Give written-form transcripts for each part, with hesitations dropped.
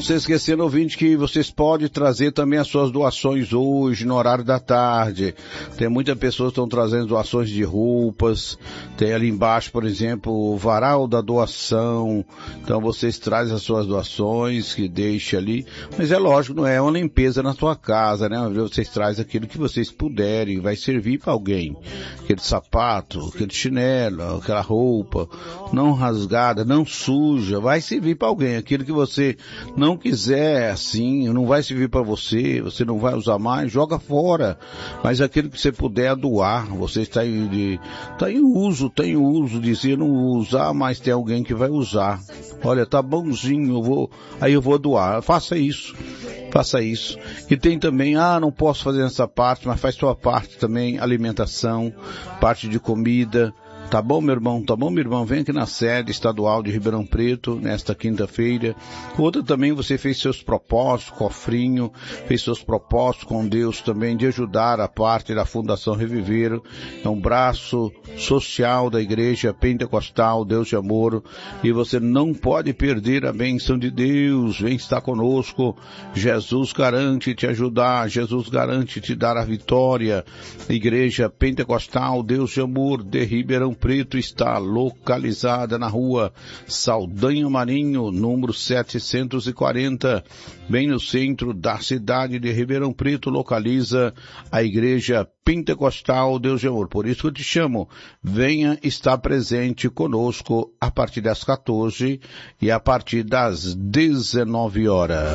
Não se esquecendo, ouvinte, que vocês podem trazer também as suas doações hoje, no horário da tarde. Tem muitas pessoas que estão trazendo doações de roupas. Tem ali embaixo, por exemplo, o varal da doação. Então vocês trazem as suas doações, que deixe ali. Mas é lógico, não é uma limpeza na sua casa, né? Vocês trazem aquilo que vocês puderem, vai servir para alguém. Aquele sapato, aquele chinelo, aquela roupa, não rasgada, não suja, vai servir para alguém. Aquilo que você não quiser assim, não vai servir para você, você não vai usar mais, joga fora. Mas aquilo que você puder doar, você está em uso, dizer não usar, mas tem alguém que vai usar. Olha, tá bonzinho, eu vou doar. Faça isso. E tem também, não posso fazer essa parte, mas faz sua parte também, alimentação, parte de comida. Tá bom, meu irmão? Tá bom, minha irmã? Vem aqui na sede estadual de Ribeirão Preto, nesta quinta-feira. Outra também, você fez seus propósitos, cofrinho, fez seus propósitos com Deus também de ajudar a parte da Fundação Reviver. É um braço social da Igreja Pentecostal, Deus de Amor. E você não pode perder a bênção de Deus. Vem estar conosco. Jesus garante te ajudar. Jesus garante te dar a vitória. Igreja Pentecostal, Deus de Amor, de Ribeirão Preto, está localizada na rua Saldanha Marinho, número 740, bem no centro da cidade de Ribeirão Preto, localiza a Igreja Pentecostal Deus de Amor. Por isso que eu te chamo, venha estar presente conosco a partir das 14 e a partir das 19 horas.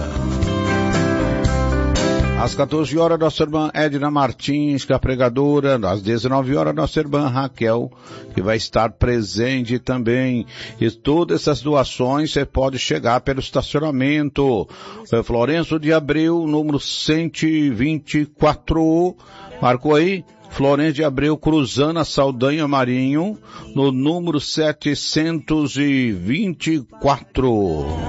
Às 14 horas, nossa irmã Edna Martins, que é a pregadora. Às 19 horas, nossa irmã Raquel, que vai estar presente também. E todas essas doações você pode chegar pelo estacionamento. Florencio de Abreu, número 124. Marcou aí? Florencio de Abreu, cruzando a Saldanha Marinho, no número 724.